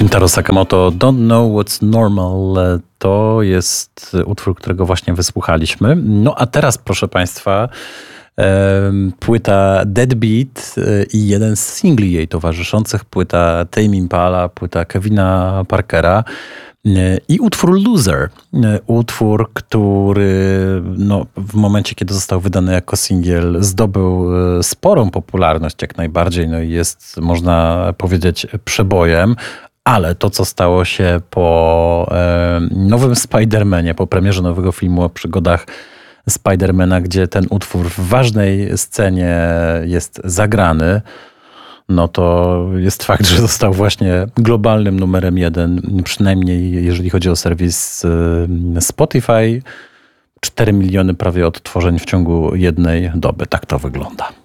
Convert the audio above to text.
Shintaro Sakamoto, Don't Know What's Normal. To jest utwór, którego właśnie wysłuchaliśmy. No a teraz, proszę Państwa, płyta Deadbeat i jeden z singli jej towarzyszących, płyta Tame Impala, płyta Kevina Parkera i utwór Loser. Utwór, który w momencie, kiedy został wydany jako singiel, zdobył sporą popularność jak najbardziej, no i jest, można powiedzieć, przebojem. Ale to, co stało się po nowym Spider-Manie, po premierze nowego filmu o przygodach Spidermana, gdzie ten utwór w ważnej scenie jest zagrany, no to jest fakt, że został właśnie globalnym numerem 1, przynajmniej jeżeli chodzi o serwis Spotify. 4 miliony prawie odtworzeń w ciągu jednej doby. Tak to wygląda.